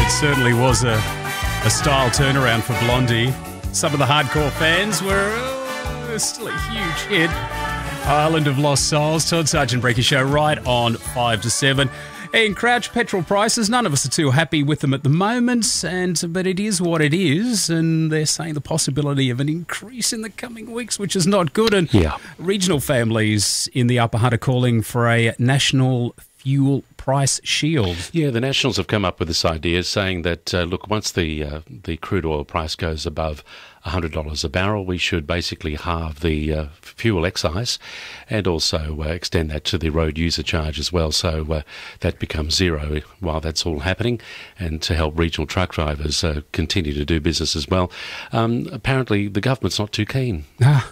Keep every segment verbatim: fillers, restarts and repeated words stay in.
It certainly was a, a style turnaround for Blondie. Some of the hardcore fans were uh, still a huge hit. Island of Lost Souls, Todd Sargent Breaker Show, right on five to seven. Ian Crouch, petrol prices, none of us are too happy with them at the moment, and but it is what it is, and they're saying the possibility of an increase in the coming weeks, which is not good. And yeah. regional families in the Upper Hutt are calling for a national fuel price shield. Yeah, the Nationals have come up with this idea, saying that, uh, look, once the uh, the crude oil price goes above one hundred dollars a barrel, we should basically halve the uh, fuel excise and also uh, extend that to the road user charge as well, so uh, that becomes zero while that's all happening, and to help regional truck drivers uh, continue to do business as well. Um, apparently, the government's not too keen.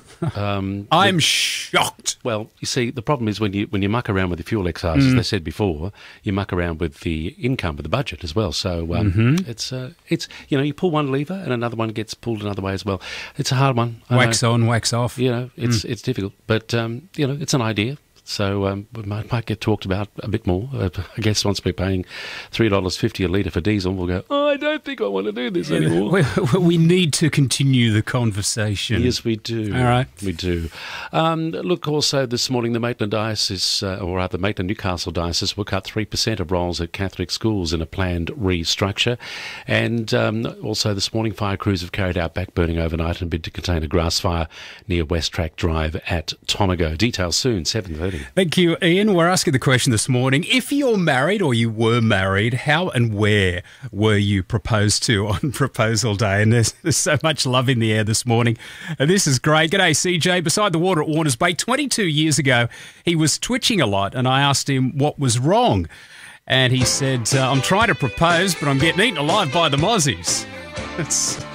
um, I'm the, shocked. Well, you see, the problem is when you when you muck around with the fuel excise, mm. as they said before, you muck around with the income of the budget as well. So um, mm-hmm. it's uh, it's you know, you pull one lever and another one gets pulled another way as well. It's a hard one. I wax know. on, wax off. You know, it's mm. it's difficult, but um, you know, it's an idea. So um, we might, might get talked about a bit more. Uh, I guess once we're paying three dollars fifty a litre for diesel, we'll go, oh, I don't think I want to do this anymore. We, we need to continue the conversation. Yes, we do. All right. We do. Um, look, also this morning, the Maitland Diocese, uh, or rather Maitland Newcastle Diocese, will cut three percent of roles at Catholic schools in a planned restructure. And um, also this morning, fire crews have carried out backburning overnight in a bid to contain a grass fire near West Track Drive at Tomago. Details soon, seven thirty. Thank you, Ian. We're asking the question this morning. If you're married or you were married, how and where were you proposed to on proposal day? And there's, there's so much love in the air this morning. And this is great. G'day, C J. Beside the water at Warners Bay, twenty-two years ago, he was twitching a lot, and I asked him what was wrong. And he said, uh, I'm trying to propose, but I'm getting eaten alive by the mozzies. It's...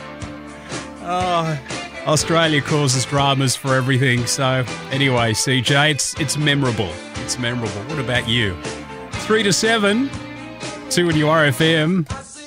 Oh... Australia causes dramas for everything. So anyway, C J, it's it's memorable. It's memorable. What about you? Three to seven, two in your R F M.